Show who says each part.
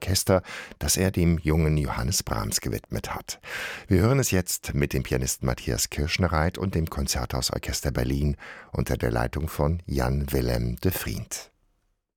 Speaker 1: Orchester, das er dem jungen Johannes Brahms gewidmet hat. Wir hören es jetzt mit dem Pianisten Matthias Kirschnereit und dem Konzerthausorchester Berlin unter der Leitung von Jan Willem de Vriend.